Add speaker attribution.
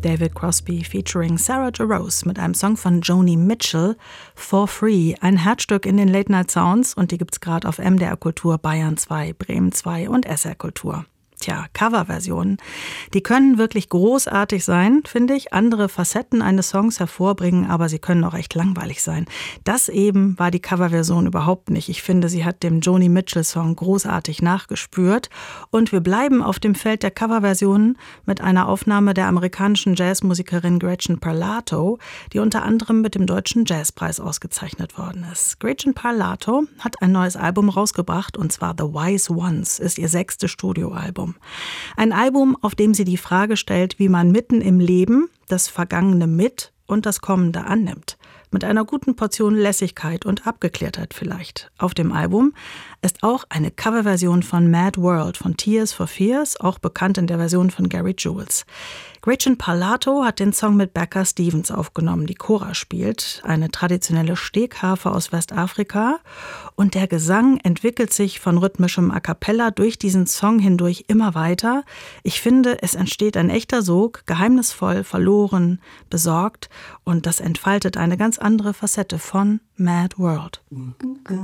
Speaker 1: David Crosby featuring Sarah Jarosz mit einem Song von Joni Mitchell, For Free, ein Herzstück in den Late Night Sounds, und die gibt's gerade auf MDR Kultur, Bayern 2, Bremen 2 und SR Kultur. Tja, Coverversionen, die können wirklich großartig sein, finde ich, andere Facetten eines Songs hervorbringen, aber sie können auch echt langweilig sein. Das eben war die Coverversion überhaupt nicht. Ich finde, sie hat dem Joni Mitchell-Song großartig nachgespürt. Und wir bleiben auf dem Feld der Coverversionen mit einer Aufnahme der amerikanischen Jazzmusikerin Gretchen Parlato, die unter anderem mit dem Deutschen Jazzpreis ausgezeichnet worden ist. Gretchen Parlato hat ein neues Album rausgebracht, und zwar The Wise Ones, ist ihr 6. Studioalbum. Ein Album, auf dem sie die Frage stellt, wie man mitten im Leben das Vergangene mit und das Kommende annimmt. Mit einer guten Portion Lässigkeit und Abgeklärtheit vielleicht. Auf dem Album ist auch eine Coverversion von Mad World von Tears for Fears, auch bekannt in der Version von Gary Jules. Gretchen Parlato hat den Song mit Becca Stevens aufgenommen, die Kora spielt, eine traditionelle Stegharfe aus Westafrika. Und der Gesang entwickelt sich von rhythmischem A Cappella durch diesen Song hindurch immer weiter. Ich finde, es entsteht ein echter Sog, geheimnisvoll, verloren, besorgt, und das entfaltet eine ganz andere Facette von Mad World.